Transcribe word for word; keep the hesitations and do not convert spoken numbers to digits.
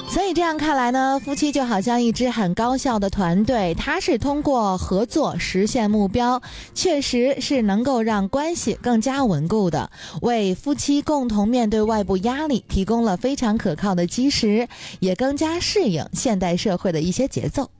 所以这样看来呢，夫妻就好像一支很高效的团队，它是通过合作实现目标，确实是能够让关系更加稳固的，为夫妻共同面对外部压力提供了非常可靠的基石，也更加适应现代社会的一些节奏。